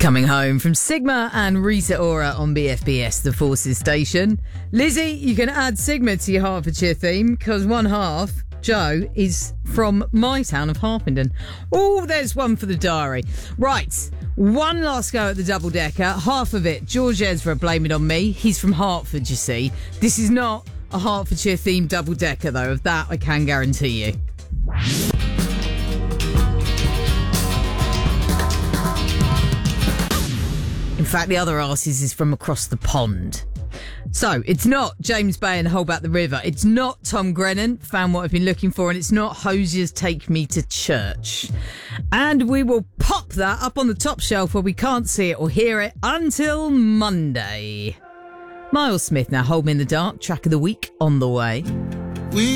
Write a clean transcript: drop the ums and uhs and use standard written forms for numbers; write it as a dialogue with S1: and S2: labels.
S1: Coming home from Sigma and Rita Ora on BFBS, the Forces station. Lizzie, you can add Sigma to your Hertfordshire theme because one half, Joe, is from my town of Harpenden. Oh, there's one for the diary. Right, one last go at the double-decker. Half of it, George Ezra, blame it on me. He's from Hertford, you see. This is not a Hertfordshire-themed double-decker, though. Of that, I can guarantee you. In fact, the other arses is from across the pond. So, it's not James Bay and Hold Back the River. It's not Tom Grennan, found what I've been looking for, and it's not Hosier's Take Me to Church. And we will pop that up on the top shelf where we can't see it or hear it until Monday. Miles Smith now, Hold Me in the Dark, track of the week on the way.